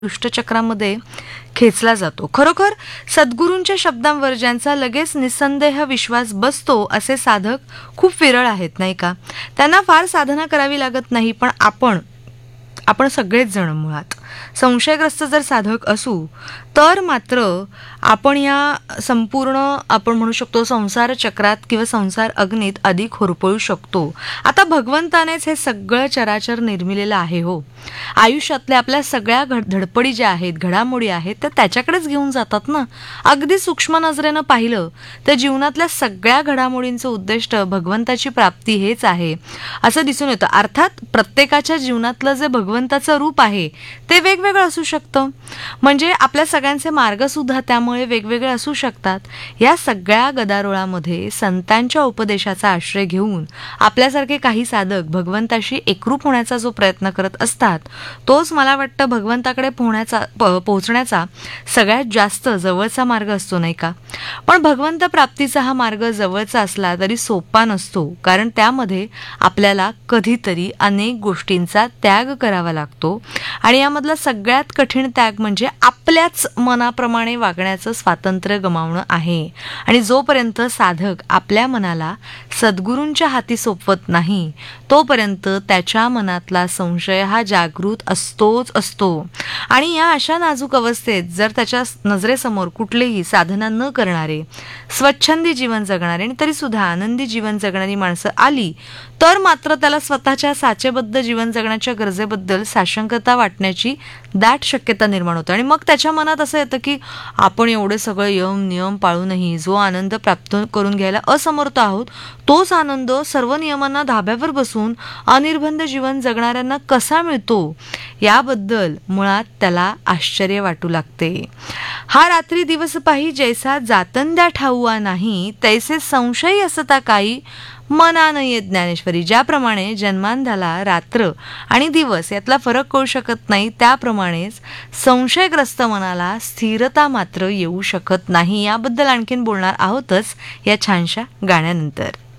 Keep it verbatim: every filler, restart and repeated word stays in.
दुष्टचक्रामध्ये खेचला जातो. खरोखर सद्गुरूंच्या शब्दांवर ज्यांचा लगेच निसंदेह विश्वास बसतो असे साधक खूप विरळ आहेत, नाही का? त्यांना फार साधना करावी लागत नाही, पण आपण आपण सगळेच जण मुळात संशयग्रस्त जर साधक असू तर मात्र आपण या संपूर्ण आपण म्हणू शकतो संसार चक्रात किंवा संसार अग्नीत अधिक होरपळू शकतो. आता भगवंतानेच हे सगळं चराचर निर्मिलेलं आहे हो. आयुष्यातल्या आपल्या सगळ्या घड धडपडी ज्या आहेत, घडामोडी आहेत, त्या त्याच्याकडेच घेऊन जातात ना. अगदी सूक्ष्म नजरेनं पाहिलं तर जीवनातल्या सगळ्या घडामोडींचं उद्दिष्ट भगवंताची प्राप्ती हेच आहे असं दिसून येतं. अर्थात प्रत्येकाच्या जीवनातलं जे भगवंताचं रूप आहे ते वेगवेगळं असू शकतं, म्हणजे आपल्या सगळ्यांचे मार्ग सुद्धा त्यामुळे वेगवेगळे असू शकतात. या सगळ्या गदारोळामध्ये संतांच्या उपदेशाचा आश्रय घेऊन आपल्यासारखे काही साधक भगवंताशी एकरूप होण्याचा जो प्रयत्न करत असतात तोच मला वाटतं भगवंताकडे पोहण्याचा पोहोचण्याचा सगळ्यात जास्त जवळचा मार्ग असतो, नाही का? पण भगवंत प्राप्तीचा हा मार्ग जवळचा असला तरी सोपा नसतो, कारण त्यामध्ये आपल्याला कधीतरी अनेक गोष्टींचा त्याग करावा लागतो आणि यामधला सगळ्यात कठीण त्याग म्हणजे आपल्याच मनाप्रमाणे वागण्याचं स्वातंत्र्य गमावणं आहे. आणि जोपर्यंत साधक आपल्या मनाला सद्गुरूंच्या हाती सोपवत नाही तोपर्यंत त्याच्या मनातला संशय हा जागृत असतोच असतो. आणि या अशा नाजूक अवस्थेत जर त्याच्या नजरेसमोर कुठलेही साधना न करणारे, स्वच्छंदी जीवन जगणारे आणि तरी सुद्धा आनंदी जीवन जगणारी माणसं आली तर मात्र त्याला स्वतःच्या साचेबद्ध जीवन जगण्याच्या गरजेबद्दल साशंकता वाटण्याची दाट शक्यता निर्माण होते. आणि मग त्याच्या मनात असं येतं की आपण एवढे सगळे यम नियम पाळूनही जो आनंद प्राप्त करून घ्यायला असमर्थ आहोत तोच आनंद सर्व नियमांना धाब्यावर बसून अनिर्बंध जीवन जगणाऱ्यांना कसा मिळतो याबद्दल मुळात त्याला आश्चर्य वाटू लागते. हा रात्री दिवस पाही जैसा जातंद्या ठाऊआ नाही तैसे संशयी असता काही मना नये ज्ञानेश्वरी. ज्याप्रमाणे जन्मांधाला रात्र आणि दिवस यातला फरक कळू शकत नाही त्याप्रमाणेच संशयग्रस्त मनाला स्थिरता मात्र येऊ शकत नाही. याबद्दल आणखीन बोलणार आहोतच या छानशा गाण्यानंतर.